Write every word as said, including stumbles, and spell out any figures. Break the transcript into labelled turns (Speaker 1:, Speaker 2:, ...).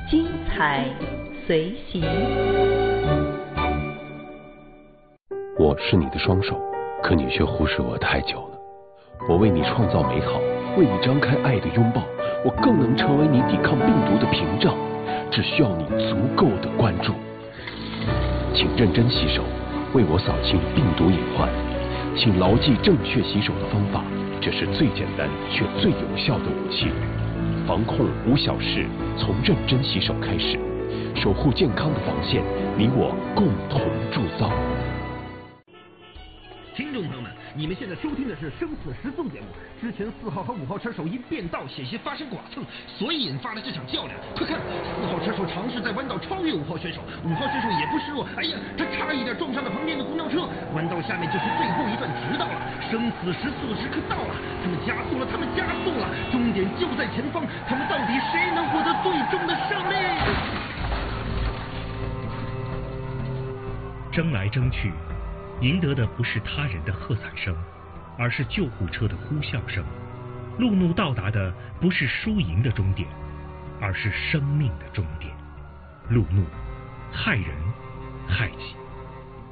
Speaker 1: 精彩随行。
Speaker 2: 我是你的双手，可你却忽视我太久了。我为你创造美好，为你张开爱的拥抱，我更能成为你抵抗病毒的屏障。只需要你足够的关注。请认真洗手，为我扫清病毒隐患。请牢记正确洗手的方法，这是最简单却最有效的武器。防控无小事，从认真洗手开始，守护健康的防线，你我共同铸造。
Speaker 3: 听众朋友们，你们现在收听的是《生死时速》节目。之前四号和五号车手因变道险些发生剐蹭，所以引发了这场较量。快看，四号车手尝试在弯道超越五号选手，五号选手也不示弱，哎呀，他差一点撞上了旁边的公交车。弯道下面就是最后一段直道了，生死时速的时刻到了，他们加速了，他们加速了，终点就在前方，他们到底谁能获得最终的胜利？
Speaker 4: 争来争去，赢得的不是他人的喝彩声，而是救护车的呼啸声。路怒到达的不是输赢的终点，而是生命的终点。路怒，害人害己。